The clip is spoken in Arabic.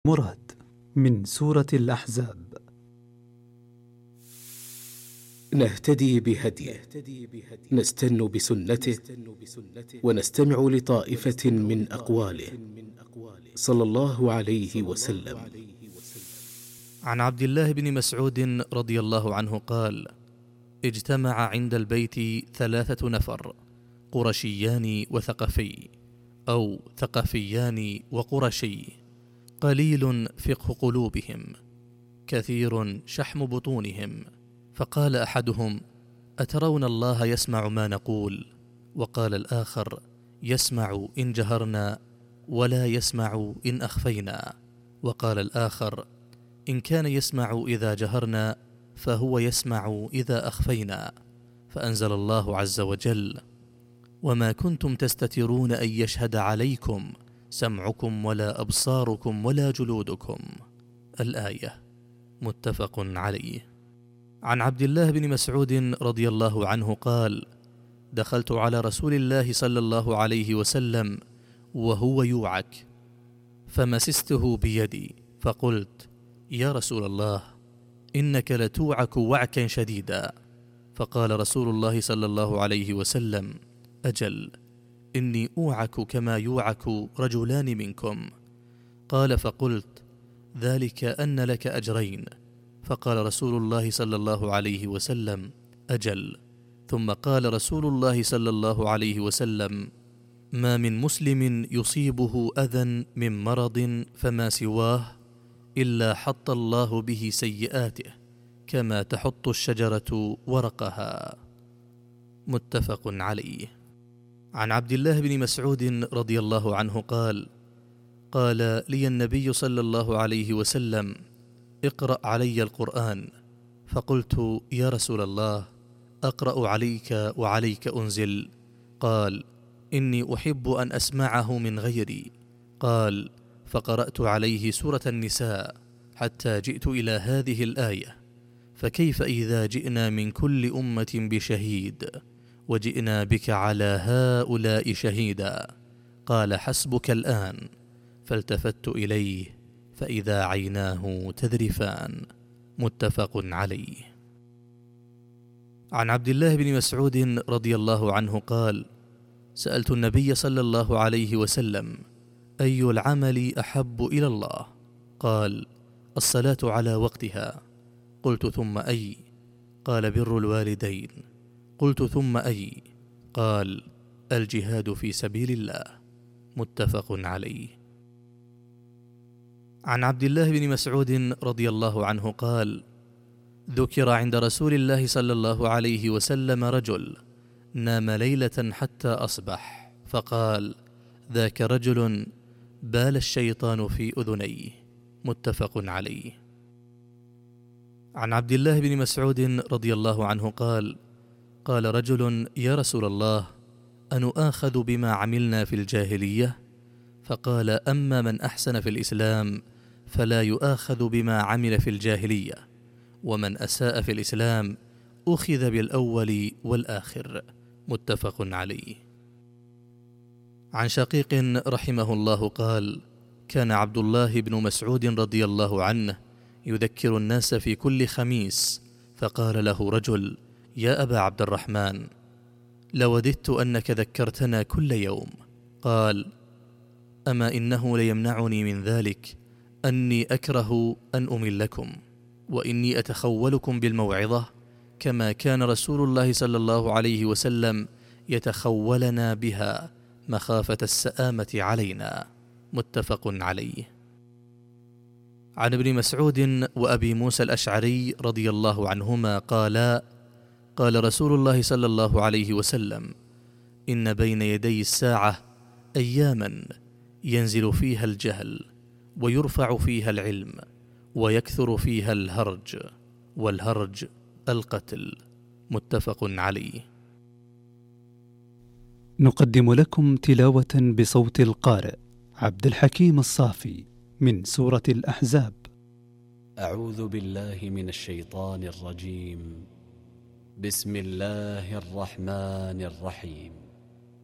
مراد من سورة الأحزاب. نهتدي بهديه، نستن بسنته، ونستمع لطائفة من أقواله صلى الله عليه وسلم. عن عبد الله بن مسعود رضي الله عنه قال: اجتمع عند البيت 3 نفر، قرشيان وثقفي، أو ثقفيان وقرشي، قليل فقه قلوبهم، كثير شحم بطونهم. فقال أحدهم: أترون الله يسمع ما نقول؟ وقال الآخر: يسمع إن جهرنا ولا يسمع إن أخفينا. وقال الآخر: إن كان يسمع إذا جهرنا فهو يسمع إذا أخفينا. فأنزل الله عز وجل: وما كنتم تستترون أن يشهد عليكم سمعكم ولا أبصاركم ولا جلودكم. الآية. متفق عليه. عن عبد الله بن مسعود رضي الله عنه قال: دخلت على رسول الله صلى الله عليه وسلم وهو يوعك، فمسسته بيدي فقلت: يا رسول الله، إنك لتوعك وعكا شديدا. فقال رسول الله صلى الله عليه وسلم: أجل، إني أوعك كما يوعك رجلان منكم. قال: فقلت: ذلك أن لك أجرين. فقال رسول الله صلى الله عليه وسلم: أجل. ثم قال رسول الله صلى الله عليه وسلم: ما من مسلم يصيبه أذى من مرض فما سواه إلا حط الله به سيئاته كما تحط الشجرة ورقها. متفق عليه. عن عبد الله بن مسعود رضي الله عنه قال: قال لي النبي صلى الله عليه وسلم: اقرأ علي القرآن. فقلت: يا رسول الله، أقرأ عليك وعليك أنزل؟ قال: إني أحب أن أسمعه من غيري. قال: فقرأت عليه سورة النساء حتى جئت إلى هذه الآية: فكيف إذا جئنا من كل أمة بشهيد وجئنا بك على هؤلاء شهيدا؟ قال: حسبك الآن. فالتفت إليه فإذا عيناه تذرفان. متفق عليه. عن عبد الله بن مسعود رضي الله عنه قال: سألت النبي صلى الله عليه وسلم: أي العمل أحب إلى الله؟ قال: الصلاة على وقتها. قلت: ثم أي؟ قال: بر الوالدين. قلت: ثم أي؟ قال: الجهاد في سبيل الله. متفق عليه. عن عبد الله بن مسعود رضي الله عنه قال: ذكر عند رسول الله صلى الله عليه وسلم رجل نام ليلة حتى أصبح، فقال: ذاك رجل بال الشيطان في أذنيه. متفق عليه. عن عبد الله بن مسعود رضي الله عنه قال: قال رجل: يا رسول الله، أنؤاخذ بما عملنا في الجاهلية؟ فقال: أما من أحسن في الإسلام فلا يؤاخذ بما عمل في الجاهلية، ومن أساء في الإسلام أخذ بالأول والآخر. متفق عليه. عن شقيق رحمه الله قال: كان عبد الله بن مسعود رضي الله عنه يذكر الناس في كل خميس، فقال له رجل: يا أبا عبد الرحمن، لوددت أنك ذكرتنا كل يوم. قال: أما إنه ليمنعني من ذلك أني أكره أن أملكم، وإني أتخولكم بالموعظة كما كان رسول الله صلى الله عليه وسلم يتخولنا بها مخافة السآمة علينا. متفق عليه. عن ابن مسعود وأبي موسى الأشعري رضي الله عنهما قالا: قال رسول الله صلى الله عليه وسلم: إن بين يدي الساعة أياما ينزل فيها الجهل ويرفع فيها العلم ويكثر فيها الهرج، والهرج القتل. متفق عليه. نقدم لكم تلاوة بصوت القارئ عبد الحكيم الصافي من سورة الأحزاب. أعوذ بالله من الشيطان الرجيم. بسم الله الرحمن الرحيم.